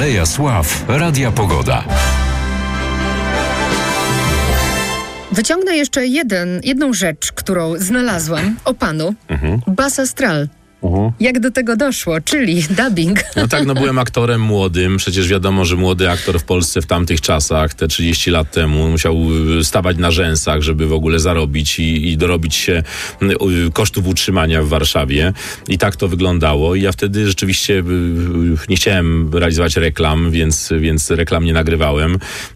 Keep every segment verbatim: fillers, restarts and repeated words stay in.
Aleja Sław, Radia Pogoda. Wyciągnę jeszcze jeden, jedną rzecz, którą znalazłam o panu. Mhm. Bas Astral. Uh-huh. Jak do tego doszło, czyli dubbing. No tak, no byłem aktorem młodym. Przecież wiadomo, że młody aktor w Polsce w tamtych czasach, te trzydzieści lat temu, musiał stawać na rzęsach, żeby w ogóle zarobić i, i dorobić się kosztów utrzymania w Warszawie. I tak to wyglądało. I ja wtedy rzeczywiście nie chciałem realizować reklam, więc, więc reklam nie nagrywałem.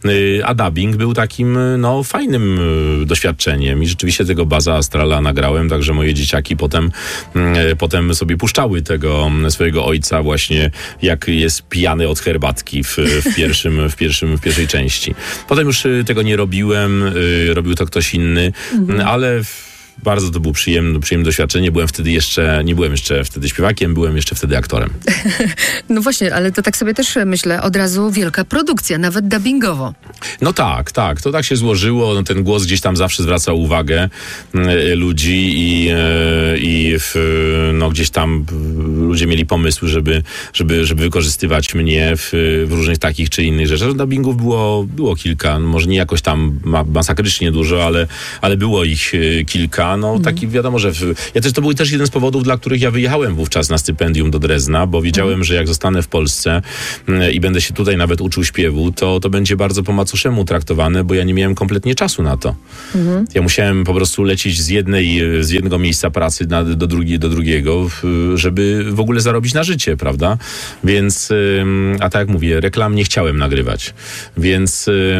A dubbing był takim, no, fajnym doświadczeniem. I rzeczywiście tego Baza Astrala nagrałem, także moje dzieciaki potem, potem sobie puszczały tego swojego ojca właśnie, jak jest pijany od herbatki w, w, pierwszym, w, pierwszym, w pierwszej części. Potem już tego nie robiłem, robił to ktoś inny, mhm. ale bardzo to było przyjemne, przyjemne doświadczenie. Byłem wtedy jeszcze, nie byłem jeszcze wtedy śpiewakiem, byłem jeszcze wtedy aktorem. No właśnie, ale to tak sobie też myślę, od razu wielka produkcja, nawet dubbingowo. No tak, tak, to tak się złożyło. No, ten głos gdzieś tam zawsze zwracał uwagę y, ludzi i, y, i w, no, gdzieś tam ludzie mieli pomysły, żeby, żeby, żeby wykorzystywać mnie w, w różnych takich czy innych rzeczach. Dubbingów było, było kilka, no, może nie jakoś tam ma, masakrycznie dużo, ale, ale było ich y, kilka. No taki wiadomo, że w, ja też to był też jeden z powodów, dla których ja wyjechałem wówczas na stypendium do Drezna, bo wiedziałem, mhm. że jak zostanę w Polsce y, i będę się tutaj nawet uczył śpiewu, to to będzie bardzo po macoszemu traktowane, bo ja nie miałem kompletnie czasu na to. Mhm. Ja musiałem po prostu lecieć z jednej, z jednego miejsca pracy na, do, drugi, do drugiego, żeby w ogóle zarobić na życie, prawda? Więc, y, a tak jak mówię, reklam nie chciałem nagrywać. Więc, y,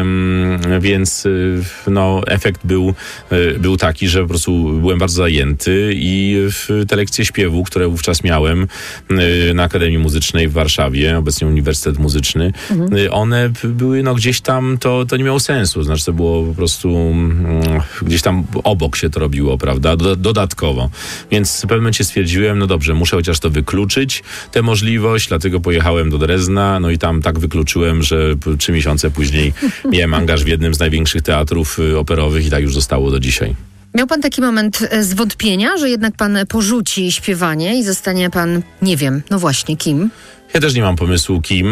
więc y, no, efekt był, y, był taki, że po prostu byłem bardzo zajęty i w te lekcje śpiewu, które wówczas miałem na Akademii Muzycznej w Warszawie, obecnie Uniwersytet Muzyczny, mhm. one były no gdzieś tam, to, to nie miało sensu. Znaczy to było po prostu gdzieś tam obok się to robiło, prawda? Dodatkowo. Więc w pewnym momencie stwierdziłem, no dobrze, muszę chociaż to wykluczyć, tę możliwość, dlatego pojechałem do Drezna, no i tam tak wykluczyłem, że trzy miesiące później miałem angaż w jednym z największych teatrów operowych i tak już zostało do dzisiaj. Miał pan taki moment zwątpienia, że jednak pan porzuci śpiewanie i zostanie pan, nie wiem, no właśnie, kim? Ja też nie mam pomysłu kim,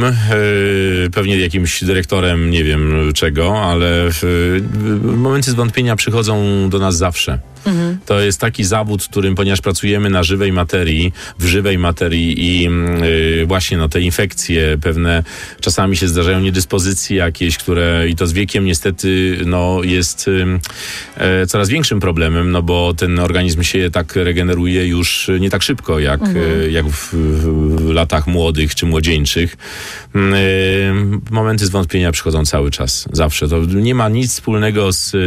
yy, pewnie jakimś dyrektorem, nie wiem czego, ale yy, momenty zwątpienia przychodzą do nas zawsze. Mhm. To jest taki zawód, w którym, ponieważ pracujemy na żywej materii, w żywej materii i yy, właśnie no, te infekcje, pewne czasami się zdarzają niedyspozycje jakieś, które i to z wiekiem niestety no, jest yy, coraz większym problemem, no bo ten organizm się tak regeneruje już nie tak szybko, jak, mhm. yy, jak w, w latach młodych czy młodzieńczych. Yy, momenty zwątpienia przychodzą cały czas, zawsze. To nie ma nic wspólnego z, yy,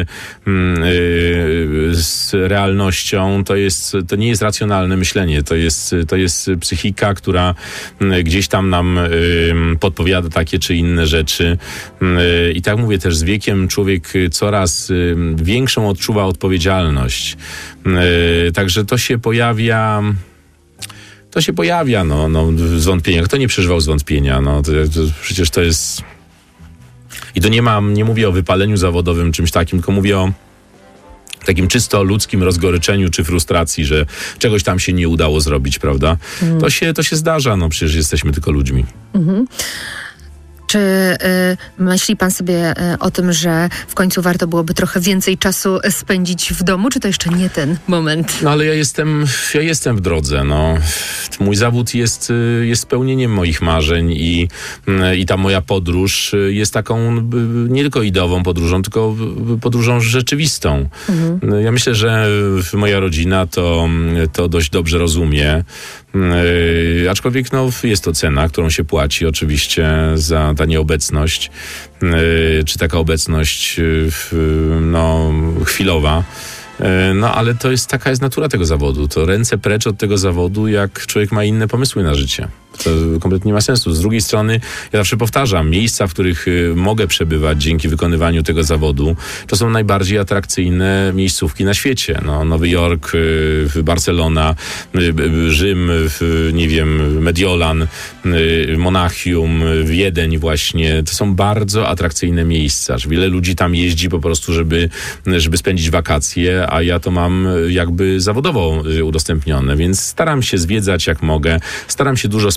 z realnością, to jest, to nie jest racjonalne myślenie, to jest, to jest psychika, która gdzieś tam nam y, podpowiada takie czy inne rzeczy. Y, I tak mówię, też z wiekiem człowiek coraz y, większą odczuwa odpowiedzialność. Y, także to się pojawia... To się pojawia, no, no, zwątpienia. Kto nie przeżywał zwątpienia? No, to, to, przecież to jest... I to nie mam, nie mówię o wypaleniu zawodowym, czymś takim, tylko mówię o takim czysto ludzkim rozgoryczeniu czy frustracji, że czegoś tam się nie udało zrobić, prawda? Mm. To się, to się zdarza, no przecież jesteśmy tylko ludźmi. Mm-hmm. Czy y, myśli pan sobie y, o tym, że w końcu warto byłoby trochę więcej czasu spędzić w domu, czy to jeszcze nie ten moment? No ale ja jestem, ja jestem w drodze, no. Mój zawód jest, jest spełnieniem moich marzeń i, i ta moja podróż jest taką nie tylko ideową podróżą, tylko podróżą rzeczywistą. Mhm. Ja myślę, że moja rodzina to, to dość dobrze rozumie. Yy, aczkolwiek no, jest to cena, którą się płaci oczywiście za ta nieobecność, yy, czy taka obecność yy, no, chwilowa. No, ale to jest taka jest natura tego zawodu. To ręce precz od tego zawodu, jak człowiek ma inne pomysły na życie. To kompletnie nie ma sensu. Z drugiej strony, ja zawsze powtarzam, miejsca, w których y, mogę przebywać dzięki wykonywaniu tego zawodu, to są najbardziej atrakcyjne miejscówki na świecie. No, Nowy Jork, y, Barcelona, y, y, Rzym, y, nie wiem, Mediolan, y, Monachium, Wiedeń właśnie. To są bardzo atrakcyjne miejsca. Wiele ludzi tam jeździ po prostu, żeby, żeby spędzić wakacje, a ja to mam jakby zawodowo udostępnione, więc staram się zwiedzać jak mogę, staram się dużo spać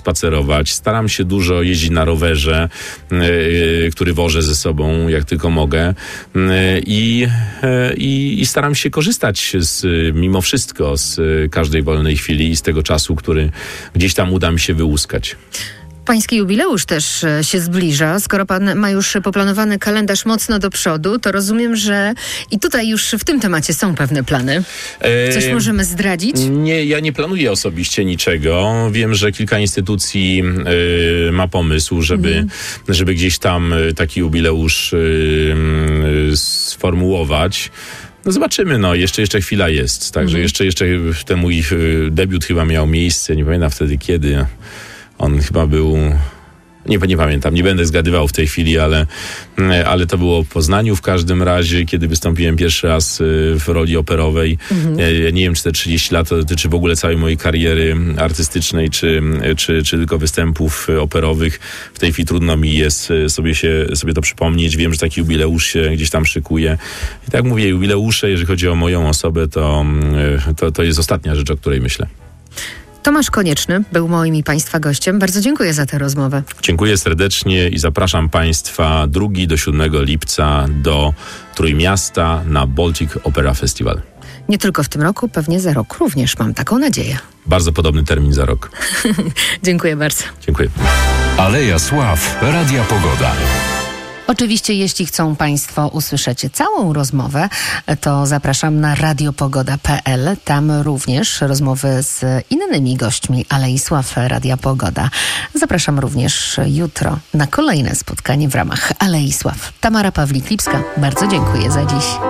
spacerować, staram się dużo jeździć na rowerze, yy, który wożę ze sobą, jak tylko mogę. Yy, i, yy, i staram się korzystać z, mimo wszystko z każdej wolnej chwili i z tego czasu, który gdzieś tam uda mi się wyłuskać. Pański jubileusz też się zbliża. Skoro pan ma już poplanowany kalendarz mocno do przodu, to rozumiem, że i tutaj już w tym temacie są pewne plany. Coś e... możemy zdradzić? Nie, ja nie planuję osobiście niczego. Wiem, że kilka instytucji y, ma pomysł, żeby, mhm. żeby gdzieś tam taki jubileusz y, y, sformułować. No zobaczymy, no. Jeszcze, jeszcze chwila jest. Także mhm. jeszcze, jeszcze ten mój debiut chyba miał miejsce. Nie pamiętam wtedy kiedy. On chyba był... Nie, nie pamiętam, nie będę zgadywał w tej chwili, ale, ale to było w Poznaniu w każdym razie, kiedy wystąpiłem pierwszy raz w roli operowej. Mhm. Ja nie wiem, czy te trzydzieści lat to dotyczy w ogóle całej mojej kariery artystycznej, czy, czy, czy tylko występów operowych. W tej chwili trudno mi jest sobie, się, sobie to przypomnieć. Wiem, że taki jubileusz się gdzieś tam szykuje. I tak jak mówię, jubileusze, jeżeli chodzi o moją osobę, to, to, to jest ostatnia rzecz, o której myślę. Tomasz Konieczny był moim i Państwa gościem. Bardzo dziękuję za tę rozmowę. Dziękuję serdecznie i zapraszam Państwa drugiego do siódmego lipca do Trójmiasta na Baltic Opera Festival. Nie tylko w tym roku, pewnie za rok również, mam taką nadzieję. Bardzo podobny termin za rok. Dziękuję bardzo. Dziękuję. Aleja Sław, Radia Pogoda. Oczywiście, jeśli chcą Państwo usłyszeć całą rozmowę, to zapraszam na radiopogoda kropka p l. Tam również rozmowy z innymi gośćmi Alei Sław Radia Pogoda. Zapraszam również jutro na kolejne spotkanie w ramach Alei Sław. Tamara Pawlik-Lipska, bardzo dziękuję za dziś.